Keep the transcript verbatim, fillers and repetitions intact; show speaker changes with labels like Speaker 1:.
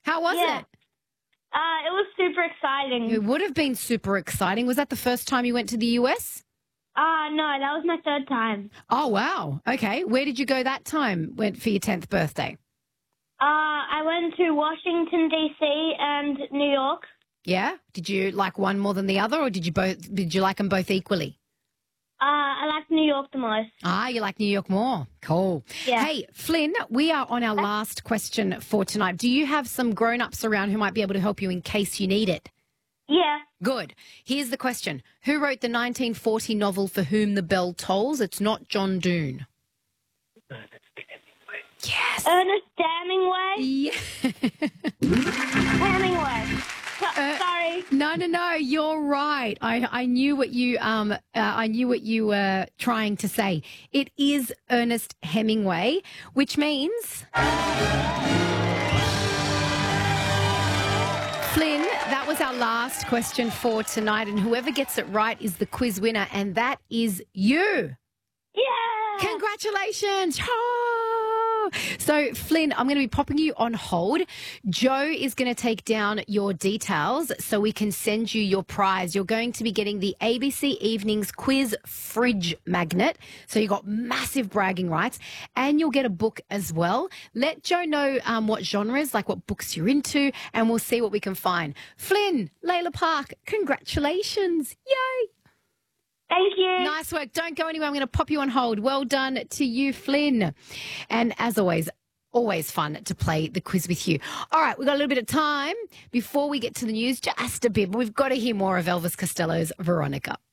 Speaker 1: How was
Speaker 2: Yeah.
Speaker 1: it?
Speaker 2: Uh, it was super exciting.
Speaker 1: It would have been super exciting. Was that the first time you went to the U S?
Speaker 2: Uh, no, that was my third time.
Speaker 1: Oh, wow. Okay. Where did you go that time went for your tenth birthday?
Speaker 2: Uh, I went to Washington, D C and New York.
Speaker 1: Yeah? Did you like one more than the other, or did you both? Did you like them both equally?
Speaker 2: Uh, I liked New York the most.
Speaker 1: Ah, you like New York more. Cool.
Speaker 2: Yeah.
Speaker 1: Hey, Flynn, we are on our last question for tonight. Do you have some grown-ups around who might be able to help you in case you need it?
Speaker 2: Yeah.
Speaker 1: Good. Here's the question. Who wrote the nineteen forty novel For Whom the Bell Tolls? It's not John Doone. Yes.
Speaker 2: Ernest Hemingway.
Speaker 1: Yeah.
Speaker 2: Hemingway. So-
Speaker 1: Uh,
Speaker 2: sorry.
Speaker 1: No, no, no. You're right. I, I knew what you um uh, I knew what you were trying to say. It is Ernest Hemingway, which means Flynn, that was our last question for tonight, and whoever gets it right is the quiz winner, and that is you.
Speaker 2: Yeah.
Speaker 1: Congratulations. Oh! So, Flynn, I'm going to be popping you on hold. Joe is going to take down your details so we can send you your prize. You're going to be getting the A B C Evenings Quiz Fridge Magnet. So you've got massive bragging rights, and you'll get a book as well. Let Joe know um, what genres, like what books you're into, and we'll see what we can find. Flynn, Layla Park, congratulations. Yay.
Speaker 2: Thank you.
Speaker 1: Nice work. Don't go anywhere. I'm going to pop you on hold. Well done to you, Flynn. And as always, always fun to play the quiz with you. All right, we've got a little bit of time before we get to the news, just a bit, but we've got to hear more of Elvis Costello's Veronica.